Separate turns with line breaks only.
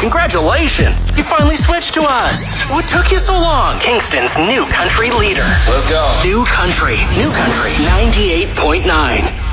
congratulations. You finally switched to us. What took you so long? Kingston's new country leader.
Let's go.
New country 98.9.